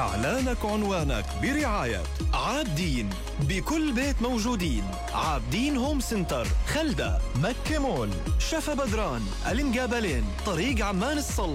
إعلانك عنوانك برعاية عابدين، بكل بيت موجودين. عابدين هوم سنتر، خلدة، مكة مول، شفا بدران، المقابلين، طريق عمان الصل.